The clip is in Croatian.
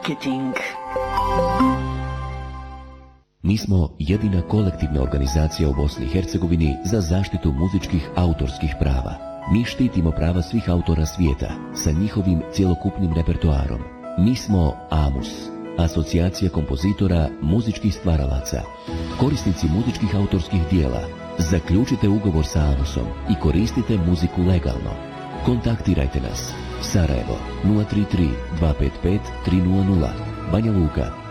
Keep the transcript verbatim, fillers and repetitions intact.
Marketing. Mi smo jedina kolektivna organizacija u Bosni i Hercegovini za zaštitu muzičkih autorskih prava. Mi štitimo prava svih autora svijeta sa njihovim cjelokupnim repertoarom. Mi smo AMUS, Asocijacija kompozitora muzičkih stvaralaca. Korisnici muzičkih autorskih dijela, zaključite ugovor sa AMUSom i koristite muziku legalno. Kontaktirajte nas. Sarajevo nula tri tri dva pet pet tri nula nula, Banja Luka